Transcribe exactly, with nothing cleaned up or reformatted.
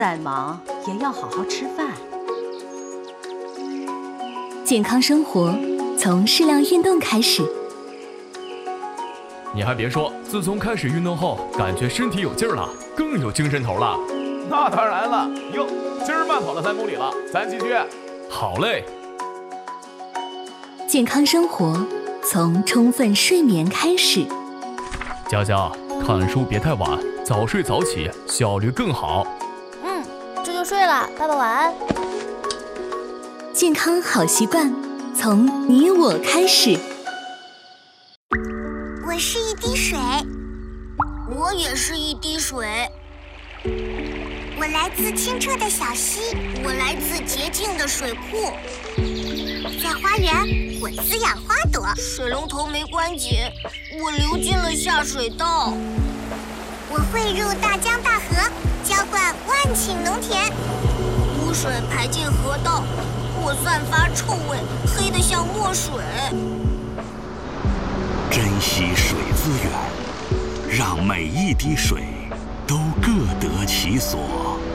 再忙也要好好吃饭。 健康生活从适量运动开始。 你还别说，自从开始运动后，感觉身体有劲儿了，更有精神头了。 那当然了，哟，今儿慢跑了三公里了，咱继续。 好嘞。 健康生活从充分睡眠开始。 佳佳，看书别太晚，早睡早起，效率更好。 嗯，这就睡了，爸爸晚安。 健康好习惯从你我开始。 我是一滴水，我也是一滴水。我来自清澈的小溪，我来自洁净的水库。在花园，我滋养花朵。水龙头没关紧，我流进了下水道。我汇入大江大河，浇灌万顷农田。污水排进河道，我散发臭味，黑得像墨水。 珍惜水资源，让每一滴水都各得其所。